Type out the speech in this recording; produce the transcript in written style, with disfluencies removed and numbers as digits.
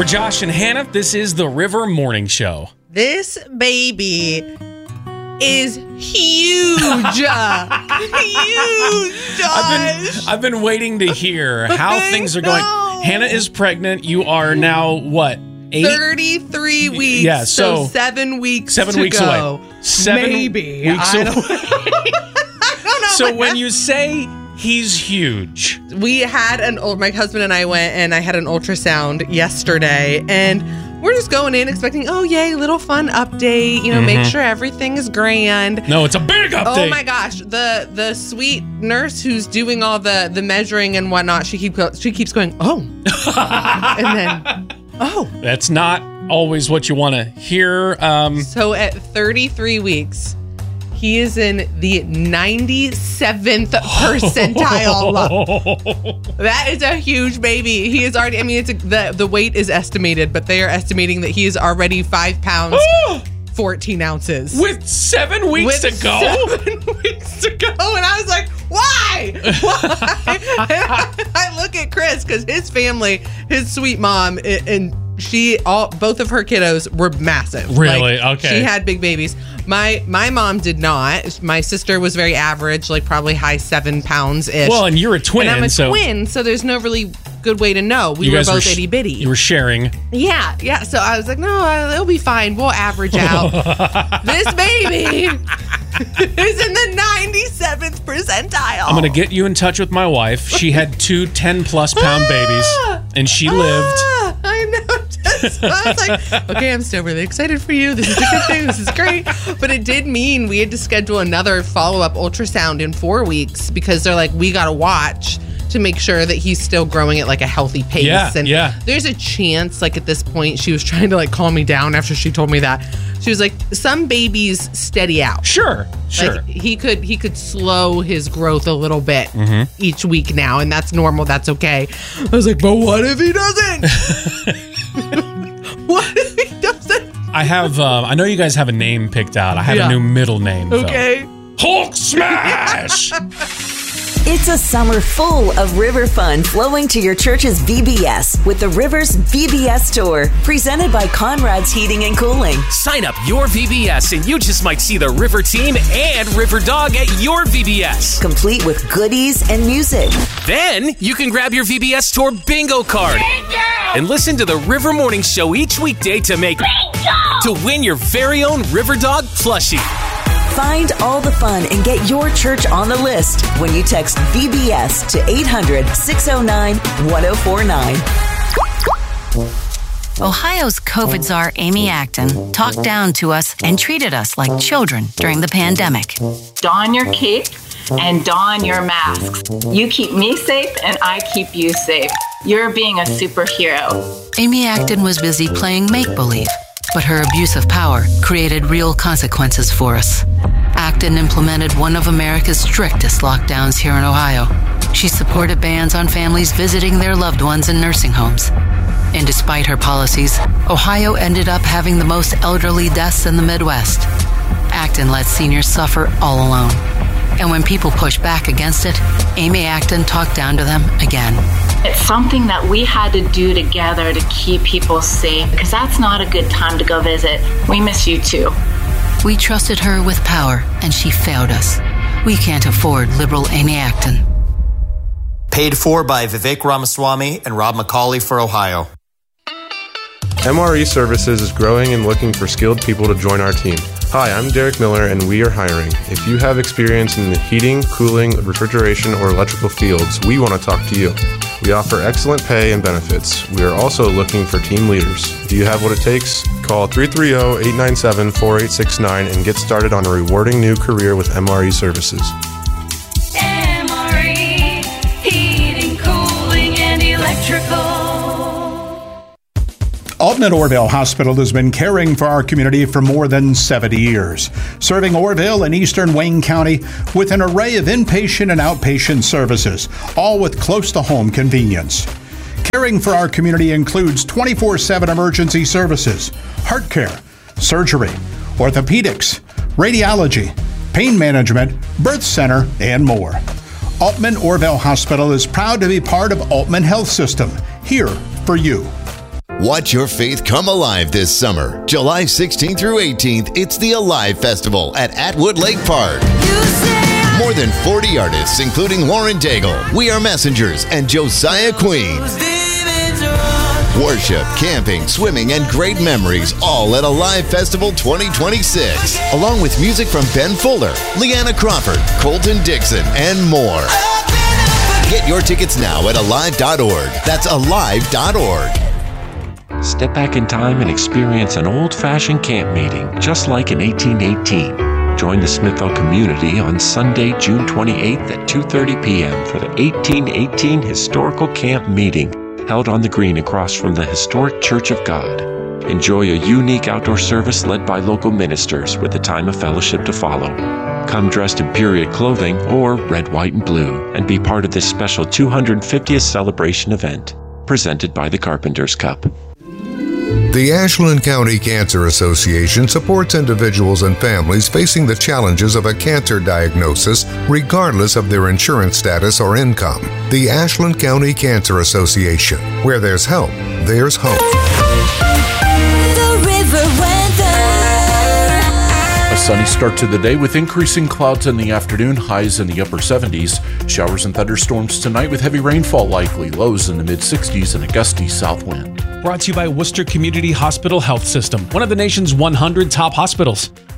We're Josh and Hannah. This is the River Morning Show. This baby is huge. Huge, Josh. I've been waiting to hear how things are going. Hannah is pregnant. You are now, what, 8? 33 weeks. Yeah, so 7 weeks 7 to weeks go. away. 7 Maybe. weeks I away. don't know. So when you say he's huge. We had my husband and I went and I had an ultrasound yesterday, and we're just going in expecting, oh, yay, little fun update, make sure everything is grand. No, it's a big update. Oh my gosh, the sweet nurse who's doing all the measuring and whatnot, she keeps going, oh. And then, oh. That's not always what you want to hear. So at 33 weeks, he is in the 97th percentile. That is a huge baby. He is already, the weight is estimated, but they are estimating that he is already 5 pounds, 14 ounces. With 7 weeks to go? 7 weeks to go. And I was like, why? I look at Chris, because his family, his sweet mom, and both of her kiddos were massive. Really? Okay. She had big babies. My mom did not. My sister was very average, like probably high 7 pounds-ish. Well, and you're a twin. And I'm a twin, so there's no really good way to know. We were both itty bitty. You were sharing. Yeah. So I was like, no, it'll be fine. We'll average out. This baby is in the 97th percentile. I'm going to get you in touch with my wife. She had 2 10-plus pound babies, and she lived. I know. So I was like, okay, I'm still really excited for you. This is a good thing. This is great. But it did mean we had to schedule another follow-up ultrasound in 4 weeks, because they're like, we got to watch to make sure that he's still growing at like a healthy pace. Yeah. There's a chance, like at this point, she was trying to like calm me down after she told me that. She was like, some babies steady out. Sure. Like he could slow his growth a little bit each week now, and that's normal. That's okay. I was like, but what if he doesn't? What if he doesn't? I have, I know you guys have a name picked out. I have a new middle name. Okay. Though. Hulk Smash! It's a summer full of river fun flowing to your church's VBS with the Rivers VBS Tour, presented by Conrad's Heating and Cooling. Sign up your VBS and you just might see the River Team and River Dog at your VBS. Complete with goodies and music. Then you can grab your VBS Tour bingo card and listen to the River Morning Show each weekday to win your very own River Dog plushie. Find all the fun and get your church on the list when you text VBS to 800-609-1049. Ohio's COVID czar Amy Acton talked down to us and treated us like children during the pandemic. Don your cape and don your masks. You keep me safe and I keep you safe. You're being a superhero. Amy Acton was busy playing make-believe, but her abuse of power created real consequences for us. Acton implemented one of America's strictest lockdowns here in Ohio. She supported bans on families visiting their loved ones in nursing homes. And despite her policies, Ohio ended up having the most elderly deaths in the Midwest. Acton let seniors suffer all alone. And when people pushed back against it, Amy Acton talked down to them again. It's something that we had to do together to keep people safe, because that's not a good time to go visit. We miss you too. We trusted her with power, and she failed us. We can't afford liberal Amy Acton. Paid for by Vivek Ramaswamy and Rob McCauley for Ohio. MRE Services is growing and looking for skilled people to join our team. Hi, I'm Derek Miller, and we are hiring. If you have experience in the heating, cooling, refrigeration, or electrical fields, we want to talk to you. We offer excellent pay and benefits. We are also looking for team leaders. Do you have what it takes? Call 330-897-4869 and get started on a rewarding new career with MRE Services. MRE, heating, cooling, and electrical. Altman Orville Hospital has been caring for our community for more than 70 years, serving Orville and eastern Wayne County with an array of inpatient and outpatient services, all with close-to-home convenience. Caring for our community includes 24/7 emergency services, heart care, surgery, orthopedics, radiology, pain management, birth center, and more. Altman Orville Hospital is proud to be part of Altman Health System, here for you. Watch your faith come alive this summer. July 16th through 18th, it's the Alive Festival at Atwood Lake Park. More than 40 artists, including Lauren Daigle, We Are Messengers, and Josiah Queen. Worship, camping, swimming, and great memories, all at Alive Festival 2026. Along with music from Ben Fuller, Leanna Crawford, Colton Dixon, and more. Get your tickets now at alive.org. That's alive.org. Step back in time and experience an old-fashioned camp meeting, just like in 1818. Join the Smithville community on Sunday, June 28th at 2:30 p.m. for the 1818 Historical Camp Meeting, held on the green across from the historic Church of God. Enjoy a unique outdoor service led by local ministers with a time of fellowship to follow. Come dressed in period clothing or red, white, and blue and be part of this special 250th celebration event presented by the Carpenters Cup. The Ashland County Cancer Association supports individuals and families facing the challenges of a cancer diagnosis regardless of their insurance status or income. The Ashland County Cancer Association. Where there's help, there's hope. The River Weather. A sunny start to the day with increasing clouds in the afternoon, highs in the upper 70s. Showers and thunderstorms tonight with heavy rainfall likely, lows in the mid-60s and a gusty south wind. Brought to you by Worcester Community Hospital Health System, one of the nation's 100 top hospitals.